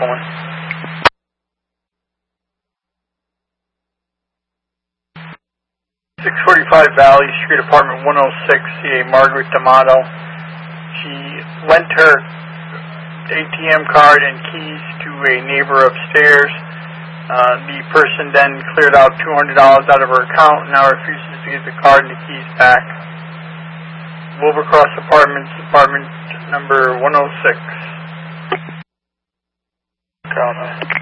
645 Valley Street, apartment 106, CA Margaret D'Amato. She lent her ATM card and keys to a neighbor upstairs. The person then cleared out $200 out of her account and now refuses to give the card and the keys back. Wilbercross Apartments, apartment number 106.